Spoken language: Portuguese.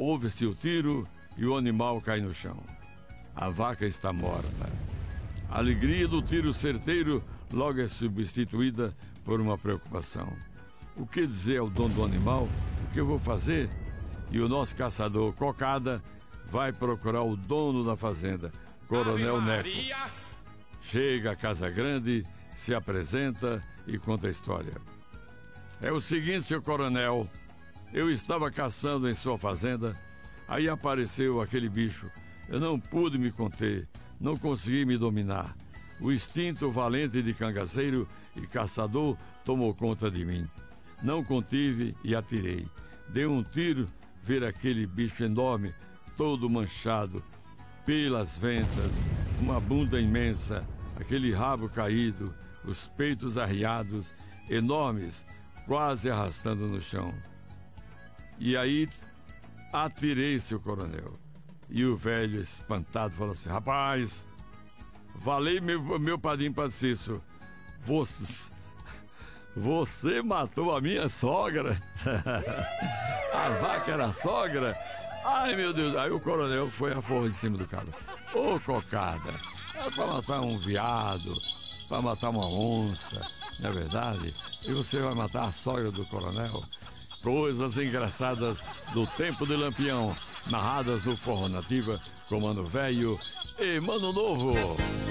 Ouve-se o tiro e o animal cai no chão. A vaca está morta. A alegria do tiro certeiro logo é substituída por uma preocupação. O que dizer ao dono do animal? O que eu vou fazer? E o nosso caçador Cocada vai procurar o dono da fazenda, Coronel Neco. Chega à Casa Grande, se apresenta e conta a história. É o seguinte, seu coronel, eu estava caçando em sua fazenda, aí apareceu aquele bicho. Eu não pude me conter, não consegui me dominar. O instinto valente de cangaceiro e caçador tomou conta de mim. Não contive e atirei. Dei um tiro, ver aquele bicho enorme, todo manchado, pelas ventas, uma bunda imensa, aquele rabo caído, os peitos arriados, enormes, quase arrastando no chão. E aí atirei, seu coronel. E o velho, espantado, falou assim: rapaz, valei meu padrinho Paciço, você matou a minha sogra. A vaca era a sogra? Ai, meu Deus. Aí o coronel foi a forra em cima do cara. Ô, Cocada, é pra matar um veado, pra matar uma onça, não é verdade? E você vai matar a sogra do coronel? Coisas engraçadas do tempo de Lampião, narradas no Forró Nativa com Mano Velho e Mano Novo.